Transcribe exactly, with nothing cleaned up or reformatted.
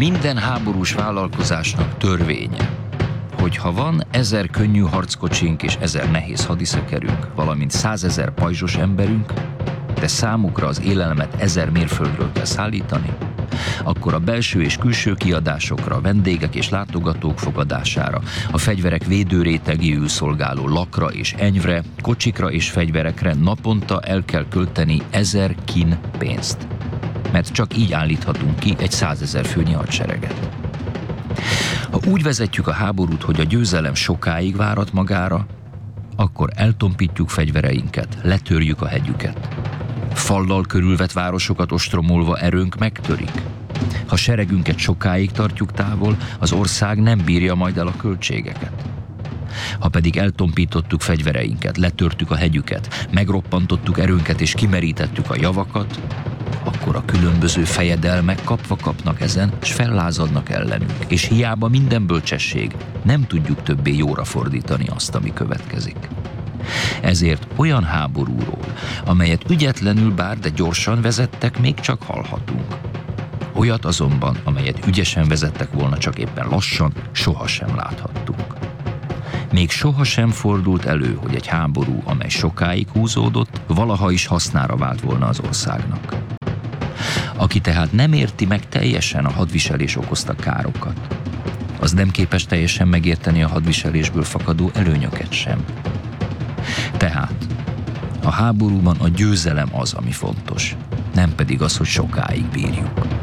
Minden háborús vállalkozásnak törvénye, hogy ha van ezer könnyű harckocsink és ezer nehéz hadiszekerünk, valamint százezer pajzsos emberünk, de számukra az élelmet ezer mérföldről kell szállítani, akkor a belső és külső kiadásokra, a vendégek és látogatók fogadására, a fegyverek védőrétegéül szolgáló lakra és enyvre, kocsikra és fegyverekre naponta el kell költeni ezer kin pénzt. Mert csak így állíthatunk ki egy százezer főnyi hadsereget. Ha úgy vezetjük a háborút, hogy a győzelem sokáig várat magára, akkor eltompítjuk fegyvereinket, letörjük a hegyüket. Fallal körülvett városokat ostromolva erőnk megtörik. Ha seregünket sokáig tartjuk távol, az ország nem bírja majd el a költségeket. Ha pedig eltompítottuk fegyvereinket, letörtük a hegyüket, megroppantottuk erőnket és kimerítettük a javakat, akkor a különböző fejedelmek kapva kapnak ezen, s fellázadnak ellenünk, és hiába minden bölcsesség, nem tudjuk többé jóra fordítani azt, ami következik. Ezért olyan háborúról, amelyet ügyetlenül bár, de gyorsan vezettek, még csak hallhatunk. Olyat azonban, amelyet ügyesen vezettek volna, csak éppen lassan, sohasem láthattunk. Még sohasem fordult elő, hogy egy háború, amely sokáig húzódott, valaha is hasznára vált volna az országnak. Aki tehát nem érti meg teljesen a hadviselés okozta károkat, az nem képes teljesen megérteni a hadviselésből fakadó előnyöket sem. Tehát a háborúban a győzelem az, ami fontos, nem pedig az, hogy sokáig bírjuk.